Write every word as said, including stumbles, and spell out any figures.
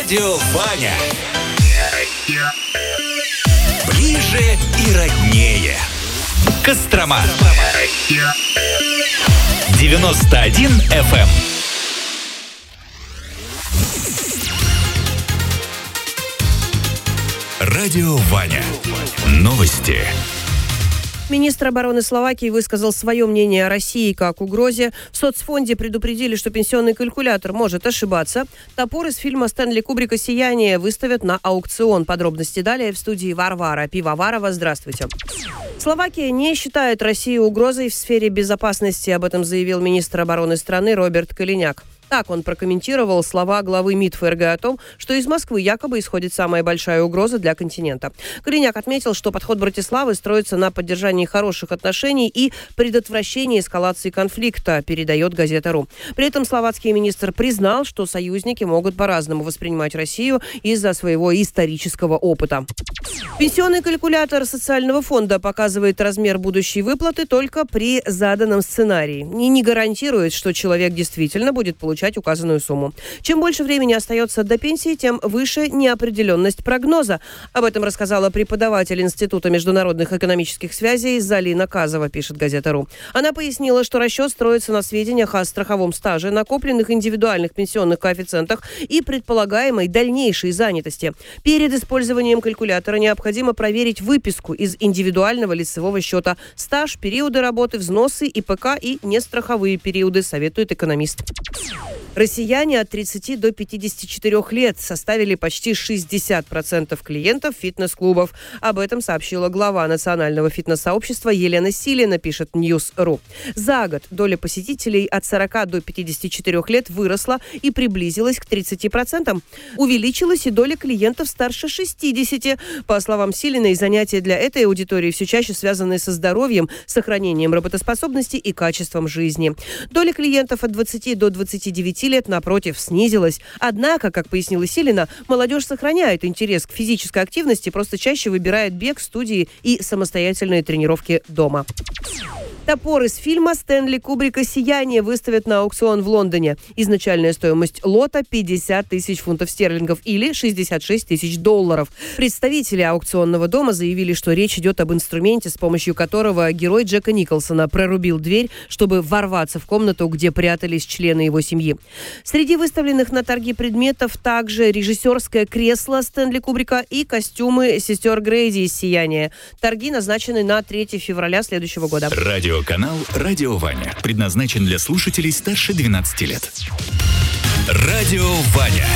Радио Ваня. Ближе и роднее. Кострома. девяносто один эф эм. Радио Ваня. Новости. Министр обороны Словакии высказал свое мнение о России как угрозе. В соцфонде предупредили, что пенсионный калькулятор может ошибаться. Топор из фильма Стэнли Кубрика «Сияние» выставят на аукцион. Подробности далее в студии Варвара Пивоварова. Здравствуйте. Словакия не считает Россию угрозой в сфере безопасности. Об этом заявил министр обороны страны Роберт Калиняк. Так он прокомментировал слова главы МИД ФРГ о том, что из Москвы якобы исходит самая большая угроза для континента. Калиняк отметил, что подход Братиславы строится на поддержании хороших отношений и предотвращении эскалации конфликта, передает газета РУ. При этом словацкий министр признал, что союзники могут по-разному воспринимать Россию из-за своего исторического опыта. Пенсионный калькулятор социального фонда показывает размер будущей выплаты только при заданном сценарии и не гарантирует, что человек действительно будет получать указанную сумму. Чем больше времени остается до пенсии, тем выше неопределенность прогноза. Об этом рассказала преподаватель Института международных экономических связей Залина Казова, пишет газета РУ. Она пояснила, что расчет строится на сведениях о страховом стаже, накопленных индивидуальных пенсионных коэффициентах и предполагаемой дальнейшей занятости. Перед использованием калькулятора необходимо проверить выписку из индивидуального лицевого счета, стаж, периоды работы, взносы, ИПК и нестраховые периоды, советует экономист. Россияне от тридцати до пятидесяти четырёх лет составили почти шестьдесят процентов клиентов фитнес-клубов. Об этом сообщила глава национального фитнес-сообщества Елена Силина, пишет Ньюс.ру. За год доля посетителей от сорока до пятидесяти четырёх лет выросла и приблизилась к тридцати процентам. Увеличилась и доля клиентов старше шестидесяти. По словам Силиной, занятия для этой аудитории все чаще связаны со здоровьем, сохранением работоспособности и качеством жизни. Доля клиентов от двадцати до двадцати девяти лет, напротив, снизилась. Однако, как пояснила Силина, молодежь сохраняет интерес к физической активности, просто чаще выбирает бег, студии и самостоятельные тренировки дома. Топор из фильма Стэнли Кубрика «Сияние» выставят на аукцион в Лондоне. Изначальная стоимость лота – пятьдесят тысяч фунтов стерлингов или шестьдесят шесть тысяч долларов. Представители аукционного дома заявили, что речь идет об инструменте, с помощью которого герой Джека Николсона прорубил дверь, чтобы ворваться в комнату, где прятались члены его семьи. Среди выставленных на торги предметов также режиссерское кресло Стэнли Кубрика и костюмы сестер Грейди из «Сияния». Торги назначены на третьего февраля следующего года. Радиоканал «Радио Ваня» предназначен для слушателей старше двенадцати лет. Радио Ваня.